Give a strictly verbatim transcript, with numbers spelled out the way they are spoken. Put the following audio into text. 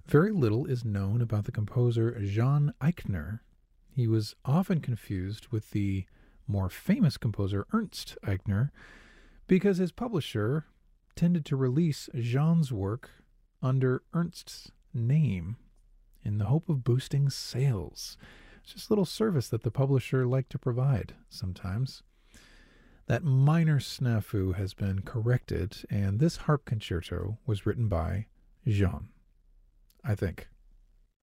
Very little is known about the composer Jean Eichner. He was often confused with the more famous composer Ernst Eichner because his publisher tended to release Jean's work under Ernst's name in the hope of boosting sales. It's just a little service that the publisher liked to provide sometimes. That minor snafu has been corrected, and this harp concerto was written by Jean, I think.